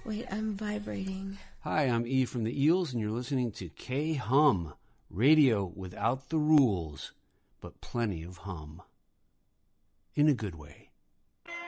Wait, I'm vibrating. Hi, I'm E from the Eels, and you're listening to K-Hum, radio without the rules, but plenty of hum. In a good way.